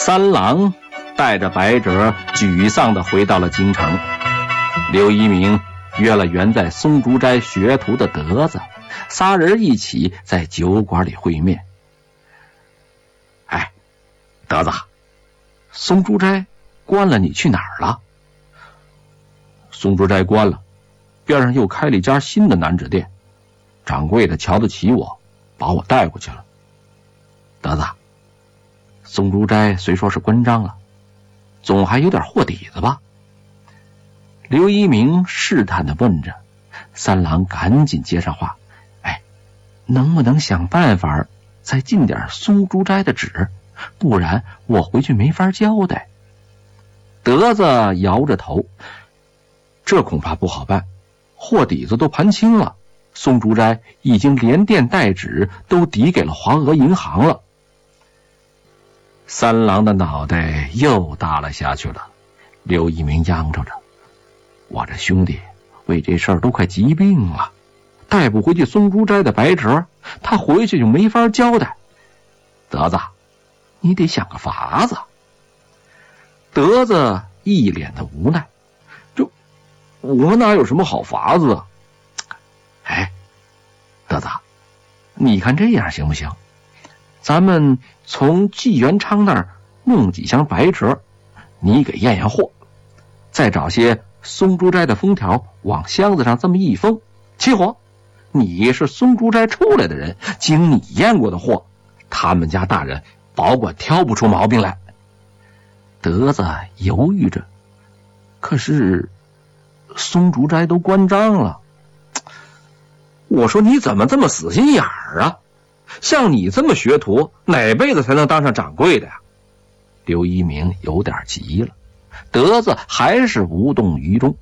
三郎带着白折沮丧地回到了京城。刘一鸣约了原在松竹斋学徒的德子，仨人一起在酒馆里会面。哎，德子，松竹斋关了，你去哪儿了？松竹斋关了，边上又开了一家新的南纸店，掌柜的瞧得起我，把我带过去了。德子，松竹斋虽说是关张了，总还有点货底子吧？刘一鸣试探地问着。三郎赶紧接上话：哎，能不能想办法再进点松竹斋的纸，不然我回去没法交代。德子摇着头：这恐怕不好办，货底子都盘清了，松竹斋已经连店带纸都抵给了华俄银行了。三郎的脑袋又大了下去了。刘一鸣央着着：我这兄弟为这事儿都快急病了，带不回去松竹斋的白折，他回去就没法交代。德子，你得想个法子。德子一脸的无奈：我哪有什么好法子啊？哎，德子，你看这样行不行？咱们从纪元昌那儿弄几箱白折，你给验验货，再找些松竹斋的封条往箱子上这么一封，起火。你是松竹斋出来的人，经你验过的货，他们家大人保管挑不出毛病来。德子犹豫着：可是松竹斋都关张了。我说你怎么这么死心眼儿啊？像你这么学徒，哪辈子才能当上掌柜的呀？刘一鸣有点急了。德子还是无动于衷。